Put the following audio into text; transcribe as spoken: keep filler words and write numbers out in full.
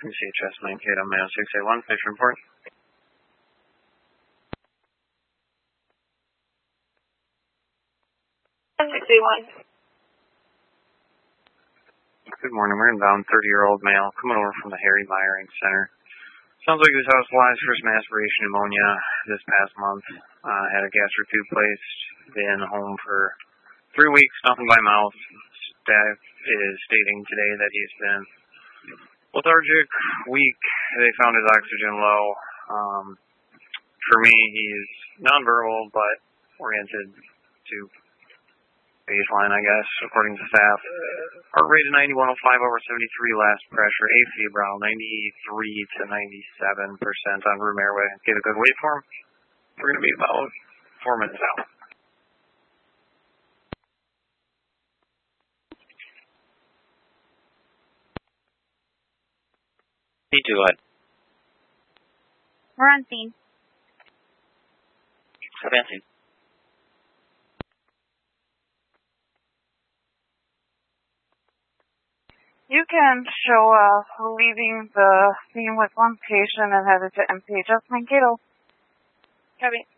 C H S Mankato, Mayo six eight one, patient report. six eight one. Good morning. We're inbound thirty-year-old male coming over from the Harry Meyering Center. Sounds like he was hospitalized for some aspiration pneumonia this past month. Uh, had a gastric tube placed. Been home for three weeks, nothing by mouth. Staff is stating today that he's been lethargic, weak. They found his oxygen low. Um, for me, he's nonverbal but oriented to baseline, I guess, according to staff. Heart rate of ninety-one oh five over seventy-three, last pressure, afebrile ninety-three to ninety-seven percent on room airway. Get a good waveform. We're going to be about four minutes out. C two, go ahead. We're on scene. Advancing. You can show us leaving the scene with one patient and headed to M P H S Mankato. Copy.